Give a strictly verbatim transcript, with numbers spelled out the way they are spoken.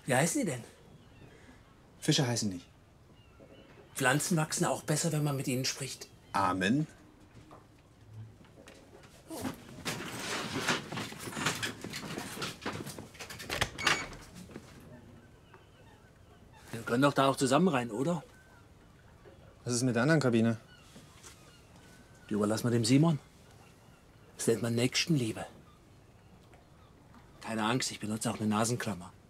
Wie heißen die denn? Fische heißen nicht. Pflanzen wachsen auch besser, wenn man mit ihnen spricht. Amen. Wir können doch da auch zusammen rein, oder? Was ist mit der anderen Kabine? Die überlassen wir dem Simon. Das nennt man Nächstenliebe. Keine Angst, ich benutze auch eine Nasenklammer.